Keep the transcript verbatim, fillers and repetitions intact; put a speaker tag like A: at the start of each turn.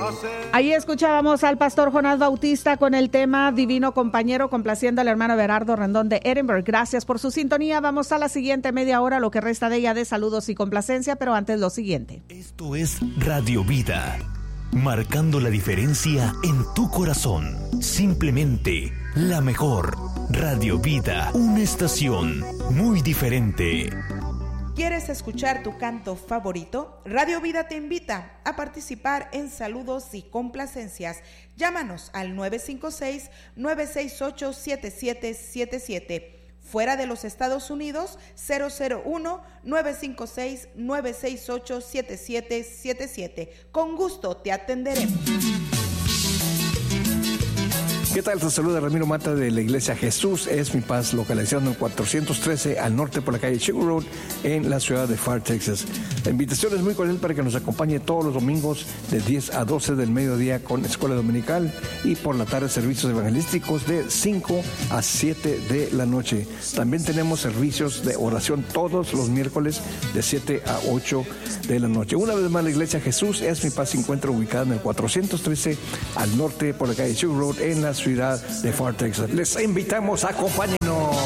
A: Ahí escuchábamos al pastor Jonás Bautista con el tema Divino Compañero, complaciendo al hermano Berardo Rendón de Edinburgh. Gracias por su sintonía. Vamos a la siguiente media hora, lo que resta de ella, de saludos y complacencia, pero antes lo siguiente.
B: Esto es Radio Vida, marcando la diferencia en tu corazón. Simplemente la mejor. Radio Vida, una estación muy diferente.
C: ¿Quieres escuchar tu canto favorito? Radio Vida te invita a participar en saludos y complacencias. Llámanos al nueve cinco seis, nueve seis ocho, siete siete siete siete. Fuera de los Estados Unidos, cero cero uno, nueve cinco seis, nueve seis ocho, siete siete siete siete. Con gusto te atenderemos.
D: ¿Qué tal? Te saluda Ramiro Mata de la Iglesia Jesús es mi paz, localizando en cuatrocientos trece al norte por la calle Sugar Road en la ciudad de Pharr, Texas. La invitación es muy cordial para que nos acompañe todos los domingos de diez a doce del mediodía con escuela dominical y por la tarde servicios evangelísticos de cinco a siete de la noche. También tenemos servicios de oración todos los miércoles de siete a ocho de la noche. Una vez más, la Iglesia Jesús es mi paz se encuentra ubicada en el cuatrocientos trece al norte por la calle Sugar Road en la ciudad de Pharr, Texas. Les invitamos a acompañarnos.